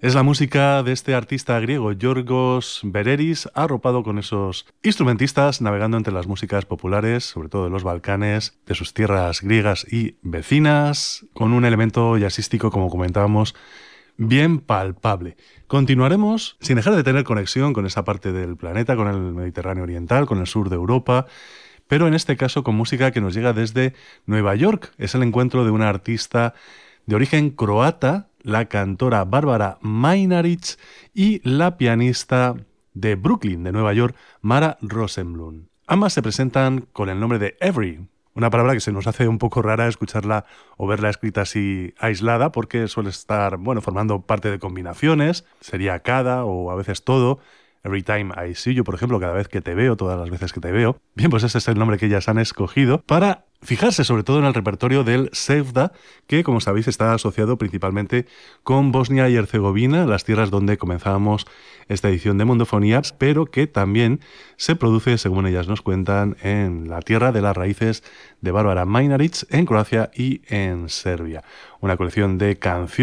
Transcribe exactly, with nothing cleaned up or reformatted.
Es la música de este artista griego, Yorgos Bereris, arropado con esos instrumentistas navegando entre las músicas populares, sobre todo de los Balcanes, de sus tierras griegas y vecinas, con un elemento jazzístico, como comentábamos, bien palpable. Continuaremos sin dejar de tener conexión con esa parte del planeta, con el Mediterráneo oriental, con el sur de Europa, pero en este caso con música que nos llega desde Nueva York. Es el encuentro de una artista de origen croata, la cantora Barbara Majnarić, y la pianista de Brooklyn, de Nueva York, Mara Rosenblum. Ambas se presentan con el nombre de Every, una palabra que se nos hace un poco rara escucharla o verla escrita así aislada, porque suele estar, bueno, formando parte de combinaciones, sería cada o a veces todo. Every time I see you, por ejemplo, cada vez que te veo, todas las veces que te veo. Bien, pues ese es el nombre que ellas han escogido para fijarse sobre todo en el repertorio del Sevda, que, como sabéis, está asociado principalmente con Bosnia y Herzegovina, las tierras donde comenzábamos esta edición de Mundofonías, pero que también se produce, según ellas nos cuentan, en la tierra de las raíces de Barbara Majnarić, en Croacia y en Serbia. Una colección de canciones